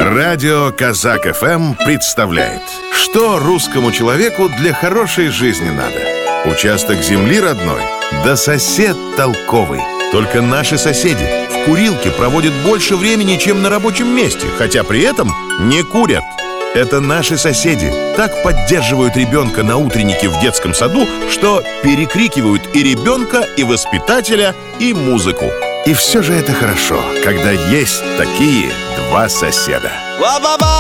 Радио Казак ФМ представляет, что русскому человеку для хорошей жизни надо. Участок земли родной, да сосед толковый. Только наши соседи в курилке проводят больше времени, чем на рабочем месте, хотя при этом не курят. Это наши соседи так поддерживают ребенка на утреннике в детском саду, что перекрикивают и ребенка, и воспитателя, и музыку. И все же это хорошо, когда есть такие два соседа.